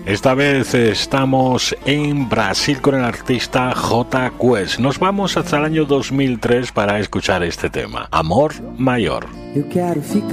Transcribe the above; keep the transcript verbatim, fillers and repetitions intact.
Esta vez estamos en Brasil con el artista J Quest. Nos vamos hasta el año dos mil tres para escuchar este tema, Amor Maior. Eu quero ficar